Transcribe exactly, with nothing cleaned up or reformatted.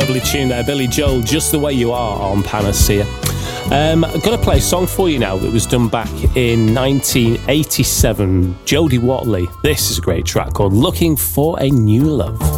Lovely tune there, Billy Joel, Just the Way You Are on Panacea. Um, I'm going to play a song for you now that was done back in nineteen eighty-seven. Jodie Watley. This is a great track called Looking for a New Love.